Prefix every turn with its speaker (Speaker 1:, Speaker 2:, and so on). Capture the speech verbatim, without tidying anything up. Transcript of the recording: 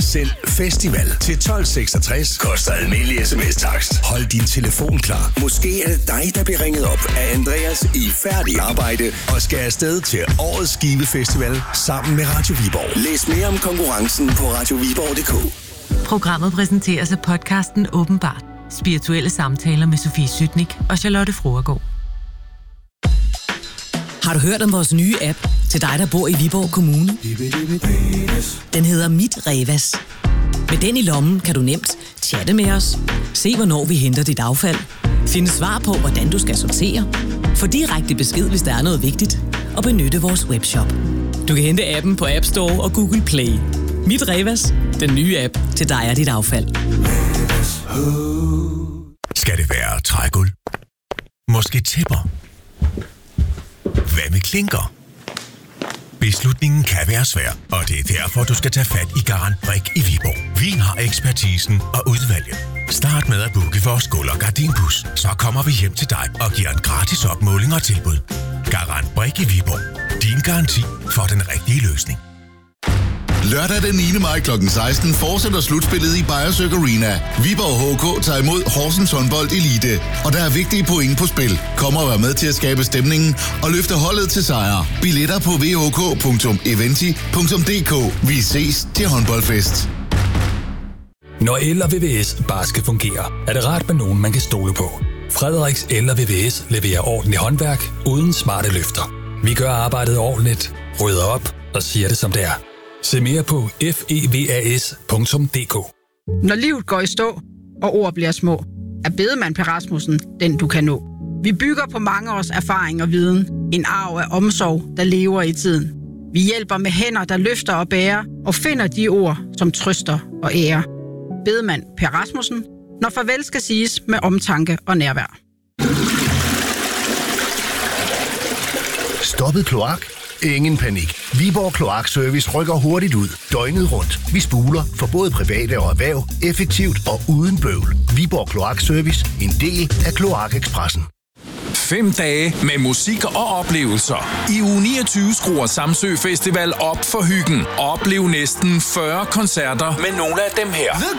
Speaker 1: Send festival til tolv seksogtres. Koster almindelig sms-takst. Hold din telefon klar. Måske er det dig, der bliver ringet op af Andreas i færdig arbejde og skal afsted til årets Skive Festival sammen med Radio Viborg. Læs mere om konkurrencen på radio viborg punktum d k.
Speaker 2: Programmet præsenteres af podcasten Åbenbart. Spirituelle samtaler med Sofie Sytnik og Charlotte Froergaard.
Speaker 3: Har du hørt om vores nye app til dig, der bor i Viborg Kommune? Den hedder Mit Revas. Med den i lommen kan du nemt chatte med os, se hvornår vi henter dit affald, finde svar på, hvordan du skal sortere, få direkte besked, hvis der er noget vigtigt, og benytte vores webshop. Du kan hente appen på App Store og Google Play. Mit Revas, den nye app til dig og dit affald.
Speaker 1: Skal det være trægulv? Måske tæpper? Hvad med klinker? Beslutningen kan være svær, og det er derfor, du skal tage fat i Garant Brik i Viborg. Vi har ekspertisen og udvalget. Start med at booke vores gulv- og gardinbus, så kommer vi hjem til dig og giver en gratis opmåling og tilbud. Garant Brik i Viborg. Din garanti for den rigtige løsning.
Speaker 4: Lørdag den niende maj klokken seksten fortsætter slutspillet i Beyersøk Arena. Viborg H K tager imod Horsens Håndbold Elite, og der er vigtige point på spil. Kom og vær med til at skabe stemningen og løfte holdet til sejr. Billetter på v h k punktum eventi punktum d k. Vi ses til håndboldfest.
Speaker 5: Når el og V V S bare skal fungere, er det rart med nogen, man kan stole på. Frederiks El og V V S leverer ordentligt håndværk uden smarte løfter. Vi gør arbejdet ordentligt, rydder op og siger det som det er. Se mere på f e v a s punktum d k.
Speaker 6: Når livet går i stå, og ord bliver små, er Bedemand Per Rasmussen den, du kan nå. Vi bygger på mange års erfaring og viden. En arv af omsorg, der lever i tiden. Vi hjælper med hænder, der løfter og bærer, og finder de ord, som trøster og ærer. Bedemand Per Rasmussen, når farvel skal siges med omtanke og nærvær.
Speaker 7: Stoppet kloak? Ingen panik. Viborg Kloakservice rykker hurtigt ud, døgnet rundt. Vi spuler for både private og erhverv, effektivt og uden bøvl. Viborg Kloakservice, en del af Kloakekspressen.
Speaker 8: Fem dage med musik og oplevelser. I uge niogtyve skruer Samsø Festival op for hyggen. Oplev næsten fyrre koncerter med nogle af dem her.